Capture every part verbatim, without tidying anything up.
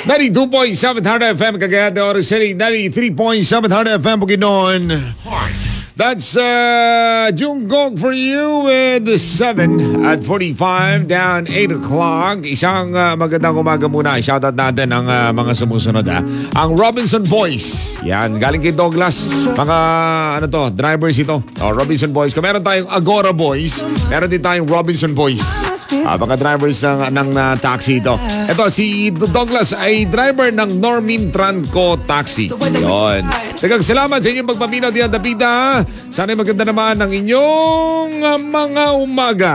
ninety-two point seven Hard F M Cagayan de Oro City, ninety-three point seven Hard F M Bukidnon. That's uh, Jungkook for you with seven at forty-five, down eight o'clock. Isang uh, magandang umaga muna. Shoutout natin ang uh, mga sumusunod. Ha? Ang Robinson Boys. Yan, galing kay Douglas. Mga ano to, drivers ito. Oh, Robinson Boys. Kung meron tayong Agora Boys, meron din tayong Robinson Boys. Ah, mga drivers ng, ng uh, taxi ito. Ito, si Douglas ay driver ng Normin Tranco Taxi. Yun. Dagang salamat sa inyong pagpaminaw diyan, Dapita. Sana'y maganda naman ang inyong uh, mga umaga.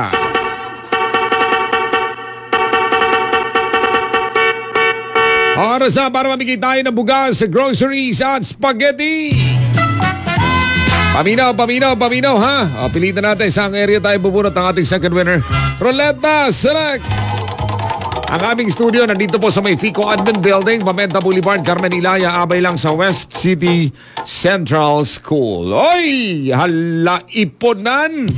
Oras na para mamigay tayo ng bugas, groceries at spaghetti. Paminaw, paminaw, paminaw ha. O, pilitan natin sa area tayo bubunot ang ating second winner. Roleta, select! Ang aming studio nandito po sa may Fico Admin Building, Pamenta Boulevard, Carmen Ilaya, abay lang sa West City Central School. Oy! Hala, Ipunan!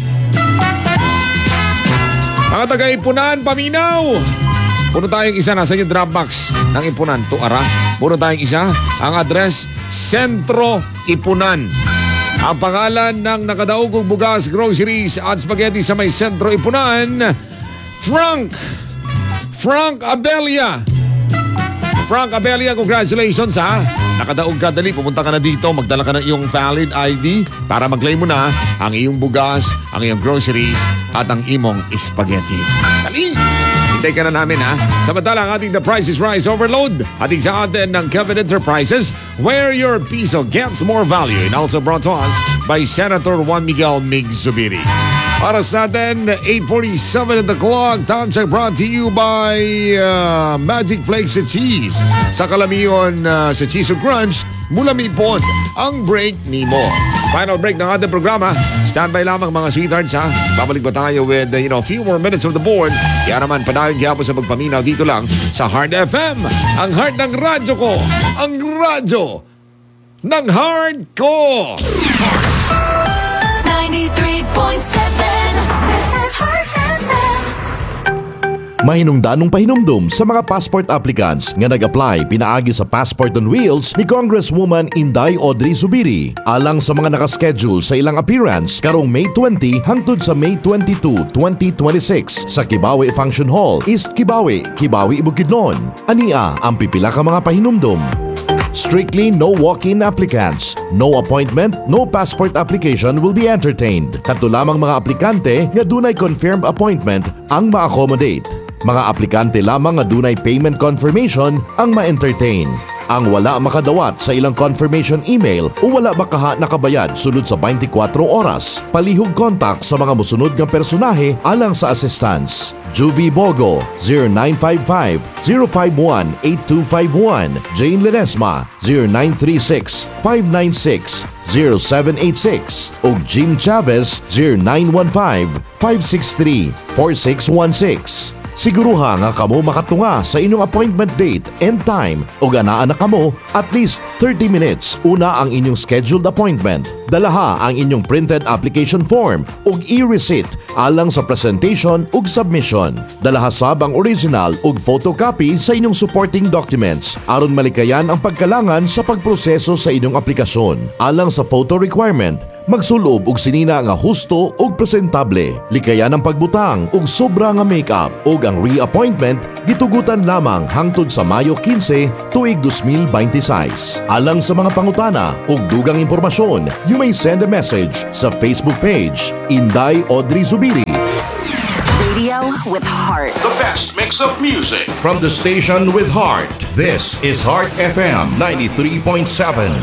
Mga taga-Ipunan, paminaw! Puno tayong isa, nasa yung drop box ng Ipunan. Tuara. Puno tayong isa. Ang address, Sentro Ipunan. Ang pangalan ng nakadaugong bugas, groceries at spaghetti sa may Sentro Ipunan, Frank. Frank Abelia. Frank Abelia, congratulations ha. Nakadaog ka, dali. Pumunta ka na dito. Magdala ka ng iyong valid I D para mag-claim mo na ang iyong bugas, ang iyong groceries at ang imong spaghetti. Dali! Hintay ka na namin ha. Samantala ang ating The Price is Rise Overload. Ating sa atin ng Kevin Enterprises, where your piso gets more value, and also brought to us by Senator Juan Miguel Mig Zubiri. Oras natin, eight forty-seven at the clock. Time check brought to you by uh, Magic Flakes at Cheese. Sa kalamiyon uh, sa Cheese o Crunch, mula mipon ang break ni mo. Final break ng ating programa. Standby lamang mga sweethearts ha. Babalik ba tayo with uh, you know, a few more minutes of the board. Kaya naman, padayon kaya po sa pagpaminaw dito lang sa Hard F M. Ang heart ng radyo ko. Ang radyo ng heart ko. ninety-three point seven, this is Hard F M. Mahinungdanong pahinumdum sa mga passport applicants nga nag-apply pinaagi sa Passport on Wheels ni Congresswoman Inday Audrey Zubiri. Alang sa mga nakaschedule sa ilang appearance karong May twenty hangtod sa May twenty-two, twenty twenty-six sa Kibawe Function Hall, East Kibawe, Kibawe, Bukidnon. Ania ang pipila ka mga pahinumdum. Strictly no walk-in applicants. No appointment, no passport application will be entertained. Kadto lamang mga aplikante nga dunay confirmed appointment ang ma-accommodate. Mga aplikante lamang nga dunay payment confirmation ang ma-entertain. Ang wala makadawat sa ilang confirmation email o wala makaha nakabayad sulod sa twenty-four oras. Palihog contact sa mga musunod nga personahe alang sa assistance. Juvie Bogo, zero nine five five, zero five one, eight two five one. Jane Ledesma, zero nine three six, five nine six, zero seven eight six. O Jim Chavez, zero nine one five, five six three, four six one six. Siguruha nga kamo makatunga sa inyong appointment date and time o ganaan na kamo at least thirty minutes una ang inyong scheduled appointment. Dalaha ang inyong printed application form ug e-receipt alang sa presentation ug submission. Dalaha sab ang original ug photocopy sa inyong supporting documents aron malikayan ang pagkalangan sa pagproseso sa inyong aplikasyon. Alang sa photo requirement, magsulob og sinina nga husto ug presentable. Likayan ang pagbutang ug sobra nga makeup ug ang reappointment gitugutan lamang hangtod sa Mayo fifteen tuig two thousand twenty-six. Alang sa mga pangutana ug dugang impormasyon, you may send a message sa Facebook page Inday Audrey Zubiri. Radio with heart. The best mix of music from the station with heart. This is Heart F M ninety-three point seven.